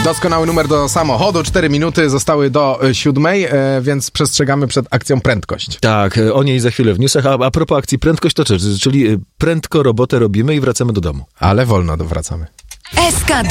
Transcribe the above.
Doskonały numer do samochodu. 4 minuty zostały do 7, więc przestrzegamy przed akcją prędkość. Tak, o niej za chwilę w newsach. A propos akcji prędkość, to czyli prędko robotę robimy i wracamy do domu. Ale wolno wracamy. SK